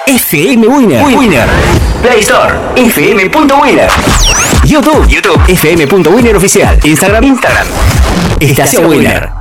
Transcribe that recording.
FM Winner. Play Store, fm.winner. YouTube, FM.winner oficial. Instagram. Estación Winner.